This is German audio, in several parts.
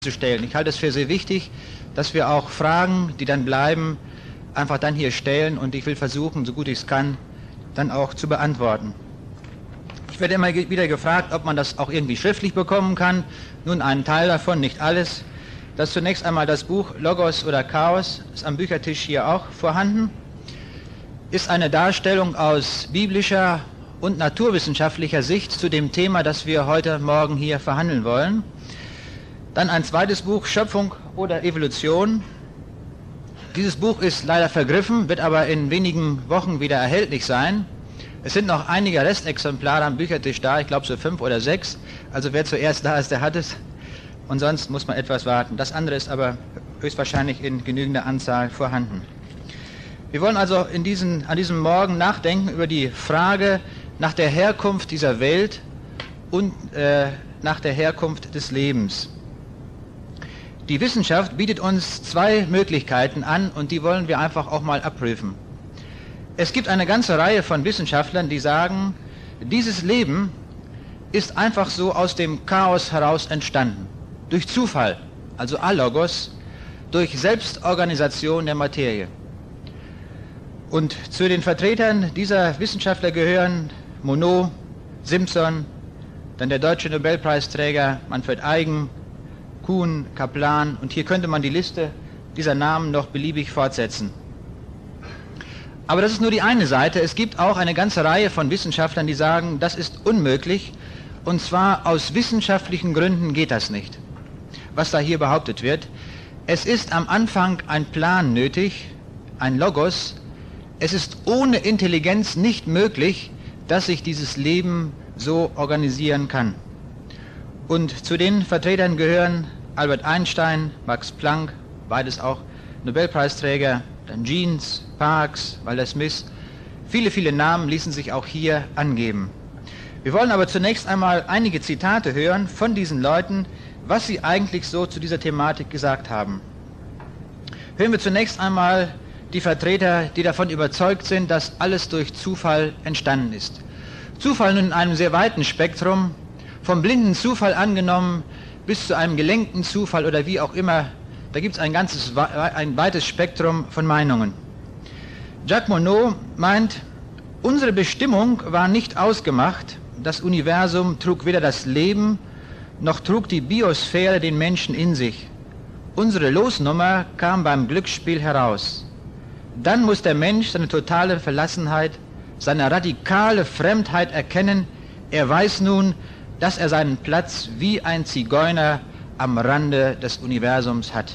zu stellen. Ich halte es für sehr wichtig, dass wir auch Fragen, die dann bleiben, einfach dann hier stellen, und ich will versuchen, so gut ich es kann, dann auch zu beantworten. Ich werde immer wieder gefragt, ob man das auch irgendwie schriftlich bekommen kann. Nun, einen Teil davon, nicht alles. Das ist zunächst einmal das Buch Logos oder Chaos, ist am Büchertisch hier auch vorhanden. Ist eine Darstellung aus biblischer und naturwissenschaftlicher Sicht zu dem Thema, das wir heute Morgen hier verhandeln wollen. Dann ein zweites Buch, Schöpfung oder Evolution. Dieses Buch ist leider vergriffen, wird aber in wenigen Wochen wieder erhältlich sein. Es sind noch einige Restexemplare am Büchertisch da, ich glaube so 5 oder 6. Also wer zuerst da ist, der hat es. Und sonst muss man etwas warten. Das andere ist aber höchstwahrscheinlich in genügender Anzahl vorhanden. Wir wollen also an diesem Morgen nachdenken über die Frage nach der Herkunft dieser Welt und nach der Herkunft des Lebens. Die Wissenschaft bietet uns zwei Möglichkeiten an, und die wollen wir einfach auch mal abprüfen. Es gibt eine ganze Reihe von Wissenschaftlern, die sagen, dieses Leben ist einfach so aus dem Chaos heraus entstanden. Durch Zufall, also Alogos, durch Selbstorganisation der Materie. Und zu den Vertretern dieser Wissenschaftler gehören Monod, Simpson, dann der deutsche Nobelpreisträger Manfred Eigen, Kuhn, Kaplan, und hier könnte man die Liste dieser Namen noch beliebig fortsetzen. Aber das ist nur die eine Seite. Es gibt auch eine ganze Reihe von Wissenschaftlern, die sagen, das ist unmöglich, und zwar aus wissenschaftlichen Gründen geht das nicht. Was da hier behauptet wird, es ist am Anfang ein Plan nötig, ein Logos. Es ist ohne Intelligenz nicht möglich, dass sich dieses Leben so organisieren kann. Und zu den Vertretern gehören Albert Einstein, Max Planck, beides auch Nobelpreisträger, dann Jeans, Parkes, Walter Smith. Viele Namen ließen sich auch hier angeben. Wir wollen aber zunächst einmal einige Zitate hören von diesen Leuten, was sie eigentlich so zu dieser Thematik gesagt haben. Hören wir zunächst einmal die Vertreter, die davon überzeugt sind, dass alles durch Zufall entstanden ist. Zufall nun in einem sehr weiten Spektrum, vom blinden Zufall angenommen bis zu einem gelenkten Zufall oder wie auch immer. Da gibt es ein weites Spektrum von Meinungen. Jacques Monod meint, unsere Bestimmung war nicht ausgemacht. Das Universum trug weder das Leben, noch trug die Biosphäre den Menschen in sich. Unsere Losnummer kam beim Glücksspiel heraus. Dann muss der Mensch seine totale Verlassenheit, seine radikale Fremdheit erkennen. Er weiß nun, dass er seinen Platz wie ein Zigeuner am Rande des Universums hat.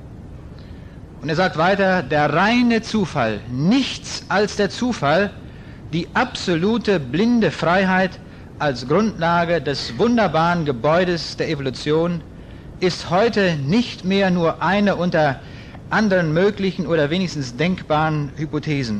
Und er sagt weiter, der reine Zufall, nichts als der Zufall, die absolute blinde Freiheit als Grundlage des wunderbaren Gebäudes der Evolution, ist heute nicht mehr nur eine unter anderen möglichen oder wenigstens denkbaren Hypothesen.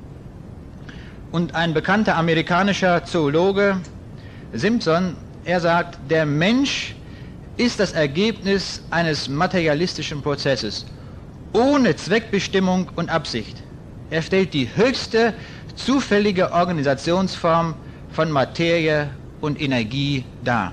Und ein bekannter amerikanischer Zoologe, Simpson, er sagt, der Mensch ist das Ergebnis eines materialistischen Prozesses, ohne Zweckbestimmung und Absicht. Er stellt die höchste zufällige Organisationsform von Materie und Energie dar.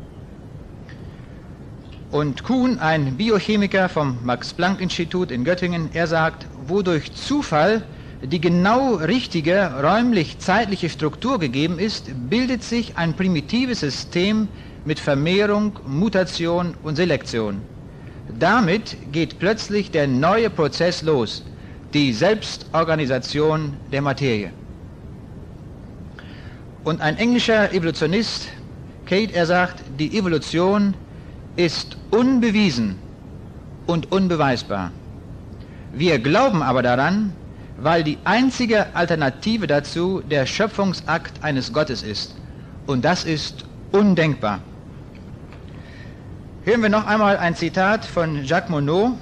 Und Kuhn, ein Biochemiker vom Max-Planck-Institut in Göttingen, er sagt, wodurch Zufall die genau richtige räumlich-zeitliche Struktur gegeben ist, bildet sich ein primitives System mit Vermehrung, Mutation und Selektion. Damit geht plötzlich der neue Prozess los, die Selbstorganisation der Materie. Und ein englischer Evolutionist, Cade, er sagt, die Evolution ist unbewiesen und unbeweisbar. Wir glauben aber daran, weil die einzige Alternative dazu der Schöpfungsakt eines Gottes ist. Und das ist undenkbar. Hören wir noch einmal ein Zitat von Jacques Monod,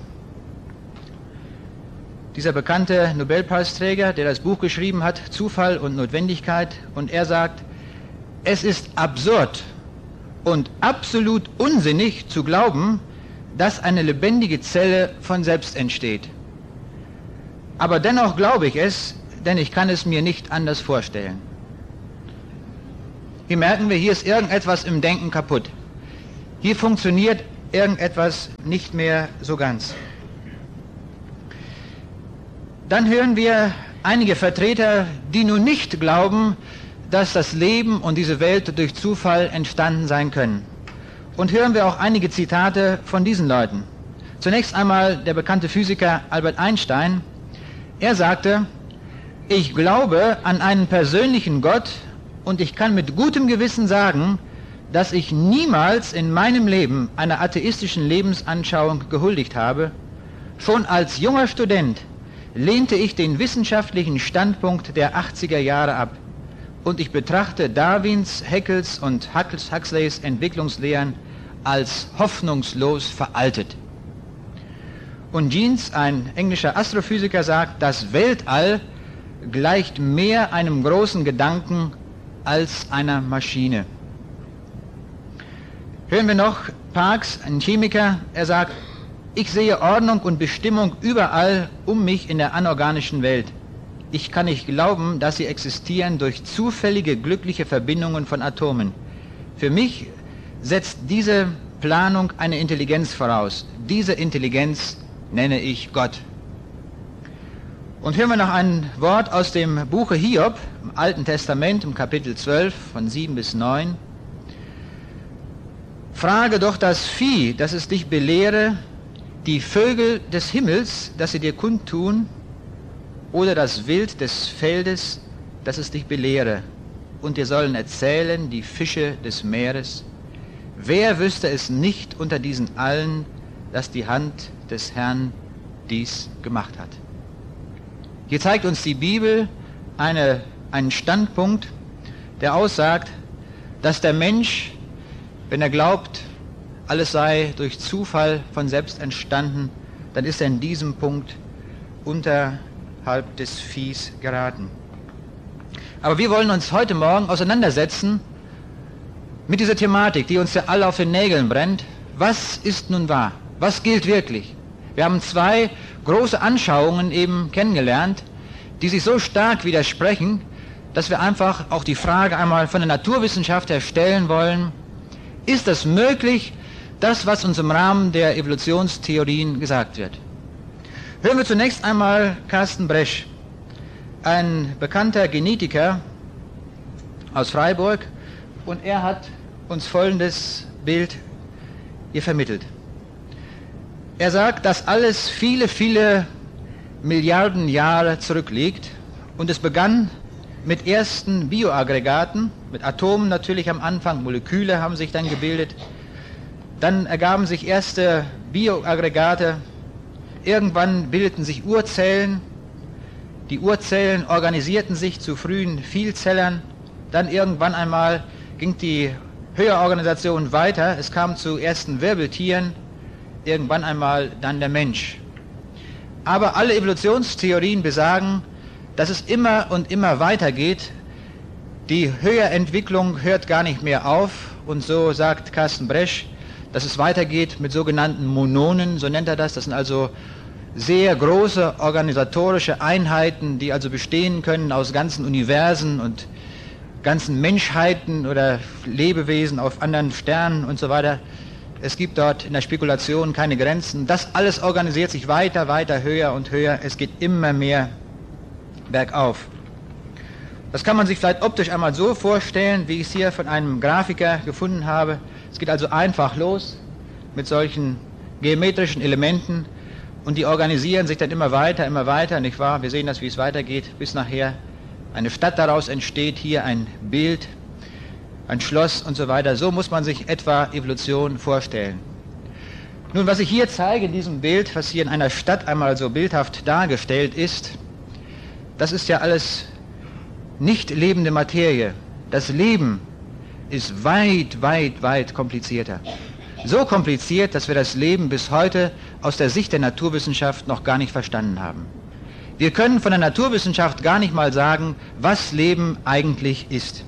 dieser bekannte Nobelpreisträger, der das Buch geschrieben hat, Zufall und Notwendigkeit. Und er sagt, es ist absurd und absolut unsinnig zu glauben, dass eine lebendige Zelle von selbst entsteht. Aber dennoch glaube ich es, denn ich kann es mir nicht anders vorstellen. Hier merken wir, hier ist irgendetwas im Denken kaputt. Hier funktioniert irgendetwas nicht mehr so ganz. Dann hören wir einige Vertreter, die nun nicht glauben, dass das Leben und diese Welt durch Zufall entstanden sein können. Und hören wir auch einige Zitate von diesen Leuten. Zunächst einmal der bekannte Physiker Albert Einstein. Er sagte: Ich glaube an einen persönlichen Gott und ich kann mit gutem Gewissen sagen, dass ich niemals in meinem Leben einer atheistischen Lebensanschauung gehuldigt habe. Schon als junger Student lehnte ich den wissenschaftlichen Standpunkt der 80er Jahre ab und ich betrachte Darwins, Haeckels und Huxleys Entwicklungslehren als hoffnungslos veraltet. Und Jeans, ein englischer Astrophysiker, sagt, das Weltall gleicht mehr einem großen Gedanken als einer Maschine. Hören wir noch Parkes, ein Chemiker, er sagt: Ich sehe Ordnung und Bestimmung überall um mich in der anorganischen Welt. Ich kann nicht glauben, dass sie existieren durch zufällige, glückliche Verbindungen von Atomen. Für mich setzt diese Planung eine Intelligenz voraus. Diese Intelligenz nenne ich Gott. Und hören wir noch ein Wort aus dem Buche Hiob, im Alten Testament, im Kapitel 12, von 7 bis 9. Frage doch das Vieh, dass es dich belehre, die Vögel des Himmels, dass sie dir kundtun, oder das Wild des Feldes, dass es dich belehre. Und dir sollen erzählen die Fische des Meeres. Wer wüsste es nicht unter diesen allen, dass die Hand des Herrn dies gemacht hat? Hier zeigt uns die Bibel einen Standpunkt, der aussagt, dass der Mensch, wenn er glaubt, alles sei durch Zufall von selbst entstanden, dann ist er in diesem Punkt unterhalb des Viehs geraten. Aber wir wollen uns heute Morgen auseinandersetzen mit dieser Thematik, die uns ja alle auf den Nägeln brennt. Was ist nun wahr? Was gilt wirklich? Wir haben zwei große Anschauungen eben kennengelernt, die sich so stark widersprechen, dass wir einfach auch die Frage einmal von der Naturwissenschaft her stellen wollen: Ist es möglich, das, was uns im Rahmen der Evolutionstheorien gesagt wird? Hören wir zunächst einmal Carsten Bresch, ein bekannter Genetiker aus Freiburg, und er hat uns folgendes Bild hier vermittelt. Er sagt, dass alles viele, viele Milliarden Jahre zurückliegt und es begann mit ersten Bioaggregaten, mit Atomen natürlich am Anfang, Moleküle haben sich dann gebildet, dann ergaben sich erste Bioaggregate, irgendwann bildeten sich Urzellen, die Urzellen organisierten sich zu frühen Vielzellern, dann irgendwann einmal ging die Höherorganisation weiter, es kam zu ersten Wirbeltieren, irgendwann einmal dann der Mensch. Aber alle Evolutionstheorien besagen, dass es immer und immer weitergeht. Die Höherentwicklung hört gar nicht mehr auf, und so sagt Carsten Bresch, dass es weitergeht mit sogenannten Mononen, so nennt er das. Das sind also sehr große organisatorische Einheiten, die also bestehen können aus ganzen Universen und ganzen Menschheiten oder Lebewesen auf anderen Sternen und so weiter. Es gibt dort in der Spekulation keine Grenzen. Das alles organisiert sich weiter, weiter, höher und höher. Es geht immer mehr bergauf. Das kann man sich vielleicht optisch einmal so vorstellen, wie ich es hier von einem Grafiker gefunden habe. Es geht also einfach los mit solchen geometrischen Elementen und die organisieren sich dann immer weiter, nicht wahr? Wir sehen das, wie es weitergeht, bis nachher eine Stadt daraus entsteht, hier ein Bild, ein Schloss und so weiter. So muss man sich etwa Evolution vorstellen. Nun, was ich hier zeige in diesem Bild, was hier in einer Stadt einmal so bildhaft dargestellt ist, das ist ja alles nicht lebende Materie. Das Leben ist weit, weit, weit komplizierter. So kompliziert, dass wir das Leben bis heute aus der Sicht der Naturwissenschaft noch gar nicht verstanden haben. Wir können von der Naturwissenschaft gar nicht mal sagen, was Leben eigentlich ist.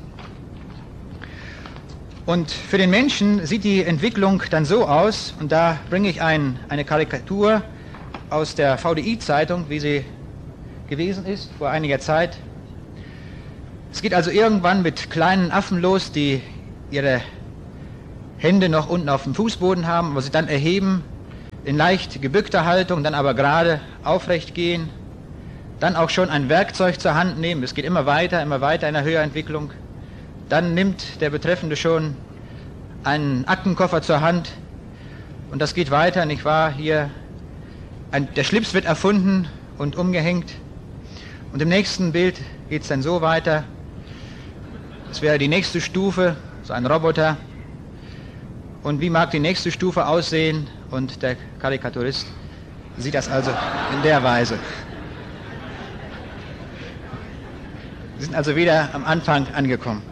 Und für den Menschen sieht die Entwicklung dann so aus, und da bringe ich eine Karikatur aus der VDI-Zeitung, wie sie gewesen ist vor einiger Zeit. Es geht also irgendwann mit kleinen Affen los, die ihre Hände noch unten auf dem Fußboden haben, aber sie dann erheben, in leicht gebückter Haltung, dann aber gerade aufrecht gehen, dann auch schon ein Werkzeug zur Hand nehmen. Es geht immer weiter in der Höherentwicklung. Dann nimmt der Betreffende schon einen Aktenkoffer zur Hand und das geht weiter, nicht wahr? Hier, der Schlips wird erfunden und umgehängt und im nächsten Bild geht es dann so weiter. Das wäre die nächste Stufe, so ein Roboter. Und wie mag die nächste Stufe aussehen? Und der Karikaturist sieht das also in der Weise. Wir sind also wieder am Anfang angekommen.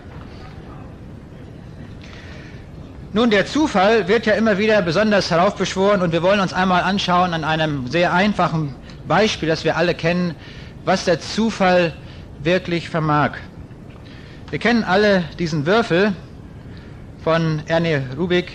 Nun, der Zufall wird ja immer wieder besonders heraufbeschworen und wir wollen uns einmal anschauen an einem sehr einfachen Beispiel, das wir alle kennen, was der Zufall wirklich vermag. Wir kennen alle diesen Würfel von Ernest Rubik.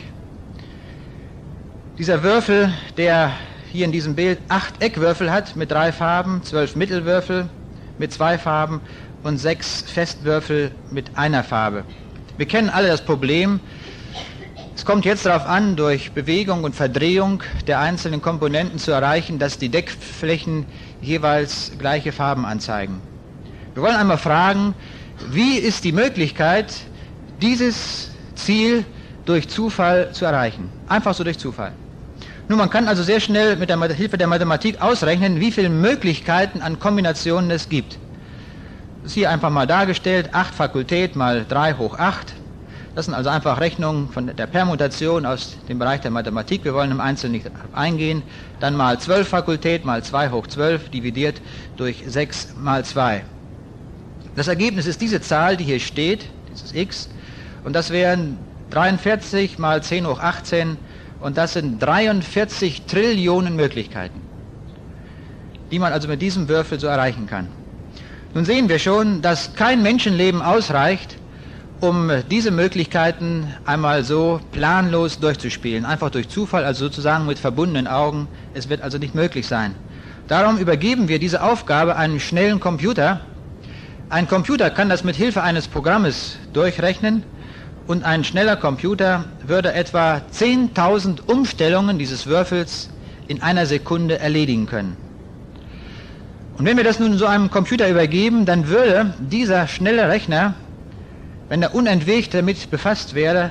Dieser Würfel, der hier in diesem Bild 8 Eckwürfel hat mit 3 Farben, 12 Mittelwürfel mit 2 Farben und 6 Festwürfel mit einer Farbe. Wir kennen alle das Problem. Es kommt jetzt darauf an, durch Bewegung und Verdrehung der einzelnen Komponenten zu erreichen, dass die Deckflächen jeweils gleiche Farben anzeigen. Wir wollen einmal fragen, wie ist die Möglichkeit, dieses Ziel durch Zufall zu erreichen? Einfach so durch Zufall. Nun, man kann also sehr schnell mit der Hilfe der Mathematik ausrechnen, wie viele Möglichkeiten an Kombinationen es gibt. Das ist hier einfach mal dargestellt, 8 Fakultät mal 3 hoch 8. Das sind also einfach Rechnungen von der Permutation aus dem Bereich der Mathematik. Wir wollen im Einzelnen nicht eingehen. Dann mal 12 Fakultät mal 2 hoch 12 dividiert durch 6 mal 2. Das Ergebnis ist diese Zahl, die hier steht, dieses x, und das wären 43 mal 10 hoch 18 und das sind 43 Trillionen Möglichkeiten, die man also mit diesem Würfel so erreichen kann. Nun sehen wir schon, dass kein Menschenleben ausreicht, um diese Möglichkeiten einmal so planlos durchzuspielen, einfach durch Zufall, also sozusagen mit verbundenen Augen. Es wird also nicht möglich sein. Darum übergeben wir diese Aufgabe einem schnellen Computer. Ein Computer kann das mit Hilfe eines Programmes durchrechnen und ein schneller Computer würde etwa 10.000 Umstellungen dieses Würfels in einer Sekunde erledigen können. Und wenn wir das nun so einem Computer übergeben, dann würde dieser schnelle Rechner, wenn er unentwegt damit befasst wäre,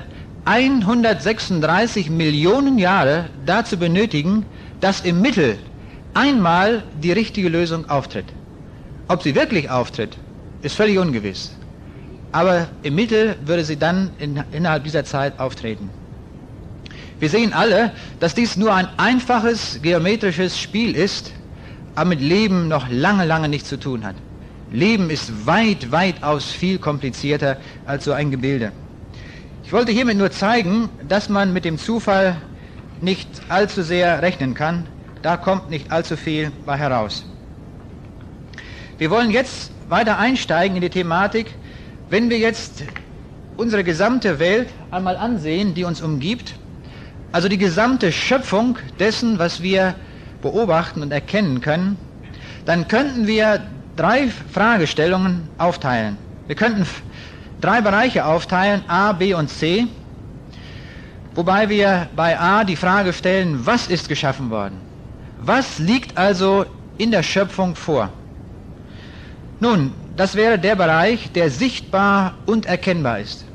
136 Millionen Jahre dazu benötigen, dass im Mittel einmal die richtige Lösung auftritt. Ob sie wirklich auftritt, ist völlig ungewiss. Aber im Mittel würde sie dann innerhalb dieser Zeit auftreten. Wir sehen alle, dass dies nur ein einfaches geometrisches Spiel ist, aber mit Leben noch lange, lange nichts zu tun hat. Leben ist weitaus viel komplizierter als so ein Gebilde. Ich wollte hiermit nur zeigen, dass man mit dem Zufall nicht allzu sehr rechnen kann. Da kommt nicht allzu viel bei heraus. Wir wollen jetzt weiter einsteigen in die Thematik. Wenn wir jetzt unsere gesamte Welt einmal ansehen, die uns umgibt, also die gesamte Schöpfung dessen, was wir beobachten und erkennen können, dann könnten wir 3 Fragestellungen aufteilen. Wir könnten 3 Bereiche aufteilen, A, B und C, wobei wir bei A die Frage stellen, was ist geschaffen worden? Was liegt also in der Schöpfung vor? Nun, das wäre der Bereich, der sichtbar und erkennbar ist.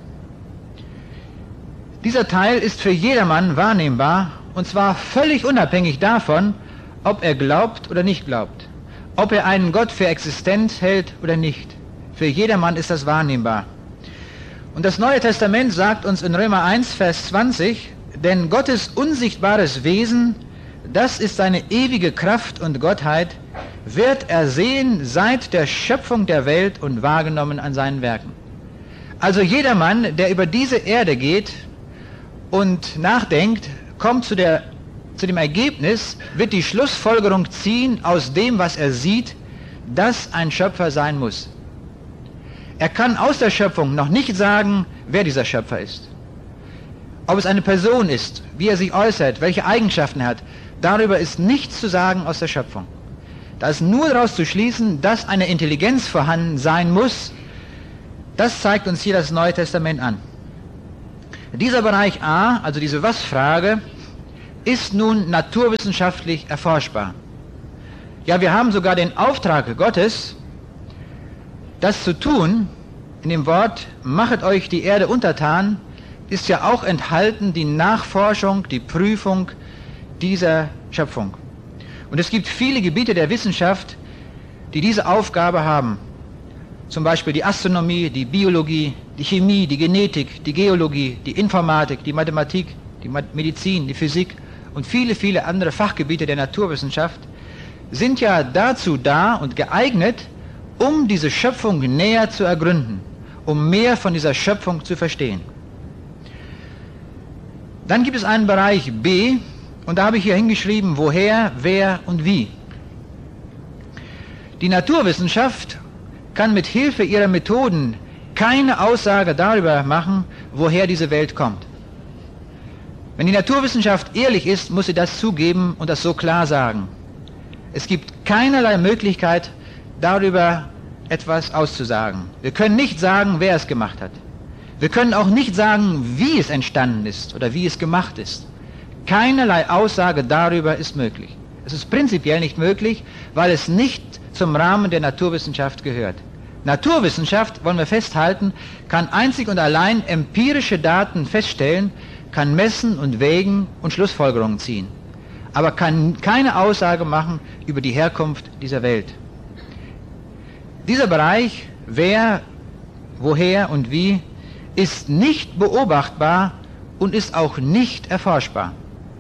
Dieser Teil ist für jedermann wahrnehmbar, und zwar völlig unabhängig davon, ob er glaubt oder nicht glaubt, ob er einen Gott für existent hält oder nicht. Für jedermann ist das wahrnehmbar. Und das Neue Testament sagt uns in Römer 1, Vers 20, denn Gottes unsichtbares Wesen, das ist seine ewige Kraft und Gottheit, wird ersehen seit der Schöpfung der Welt und wahrgenommen an seinen Werken. Also jedermann, der über diese Erde geht und nachdenkt, kommt zu dem Ergebnis, wird die Schlussfolgerung ziehen aus dem, was er sieht, dass ein Schöpfer sein muss. Er kann aus der Schöpfung noch nicht sagen, wer dieser Schöpfer ist. Ob es eine Person ist, wie er sich äußert, welche Eigenschaften er hat, darüber ist nichts zu sagen aus der Schöpfung. Da ist nur daraus zu schließen, dass eine Intelligenz vorhanden sein muss. Das zeigt uns hier das Neue Testament an. Dieser Bereich A, also diese Was-Frage, ist nun naturwissenschaftlich erforschbar. Ja, wir haben sogar den Auftrag Gottes, das zu tun. In dem Wort, machet euch die Erde untertan, ist ja auch enthalten die Nachforschung, die Prüfung dieser Schöpfung. Und es gibt viele Gebiete der Wissenschaft, die diese Aufgabe haben. Zum Beispiel die Astronomie, die Biologie, die Chemie, die Genetik, die Geologie, die Informatik, die Mathematik, die Medizin, die Physik und viele, viele andere Fachgebiete der Naturwissenschaft sind ja dazu da und geeignet, um diese Schöpfung näher zu ergründen, um mehr von dieser Schöpfung zu verstehen. Dann gibt es einen Bereich B, und da habe ich hier hingeschrieben, woher, wer und wie. Die Naturwissenschaft kann mit Hilfe ihrer Methoden keine Aussage darüber machen, woher diese Welt kommt. Wenn die Naturwissenschaft ehrlich ist, muss sie das zugeben und das so klar sagen. Es gibt keinerlei Möglichkeit, darüber etwas auszusagen. Wir können nicht sagen, wer es gemacht hat. Wir können auch nicht sagen, wie es entstanden ist oder wie es gemacht ist. Keinerlei Aussage darüber ist möglich. Es ist prinzipiell nicht möglich, weil es nicht zum Rahmen der Naturwissenschaft gehört. Naturwissenschaft, wollen wir festhalten, kann einzig und allein empirische Daten feststellen, kann messen und wägen und Schlussfolgerungen ziehen, aber kann keine Aussage machen über die Herkunft dieser Welt. Dieser Bereich, wer, woher und wie, ist nicht beobachtbar und ist auch nicht erforschbar.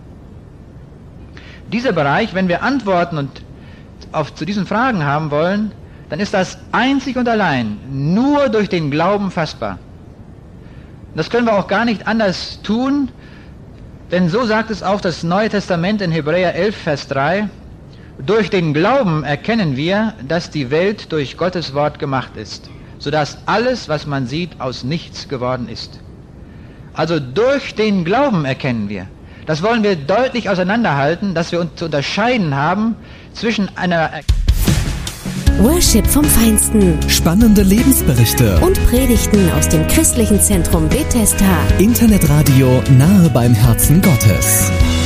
Dieser Bereich, wenn wir Antworten zu diesen Fragen haben wollen, dann ist das einzig und allein nur durch den Glauben fassbar. Das können wir auch gar nicht anders tun, denn so sagt es auch das Neue Testament in Hebräer 11, Vers 3, durch den Glauben erkennen wir, dass die Welt durch Gottes Wort gemacht ist, sodass alles, was man sieht, aus nichts geworden ist. Also durch den Glauben erkennen wir. Das wollen wir deutlich auseinanderhalten, dass wir uns zu unterscheiden haben zwischen einer Worship vom Feinsten. Spannende Lebensberichte. Und Predigten aus dem christlichen Zentrum Bethesda. Internetradio nahe beim Herzen Gottes.